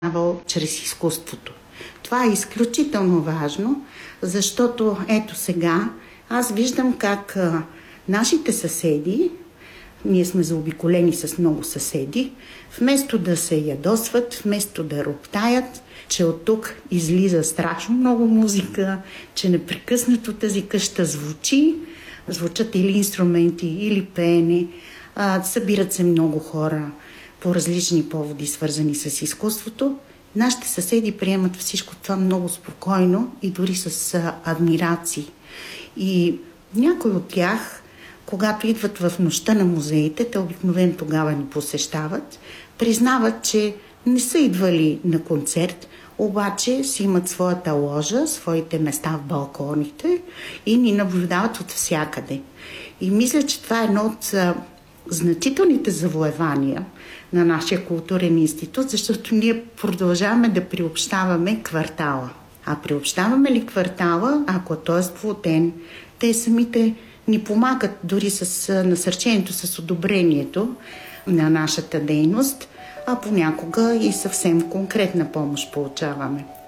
чрез изкуството. Това е изключително важно, защото ето сега аз виждам как нашите съседи, ние сме заобиколени с много съседи, вместо да се ядосват, вместо да роптаят, че от тук излиза страшно много музика, че непрекъснато тази къща звучат или инструменти, или пеене, събират се много хора по различни поводи, свързани с изкуството. Нашите съседи приемат всичко това много спокойно и дори с адмирации. И някои от тях, когато идват в нощта на музеите, те обикновено тогава ни посещават, признават, че не са идвали на концерт, обаче си имат своята ложа, своите места в балконите и ни наблюдават от всякъде. И мисля, че това е едно от значителните завоевания на нашия културен институт, защото ние продължаваме да приобщаваме квартала. А приобщаваме ли квартала, ако той е сплотен, те самите ни помагат дори с насърчението, с одобрението на нашата дейност, а понякога и съвсем конкретна помощ получаваме.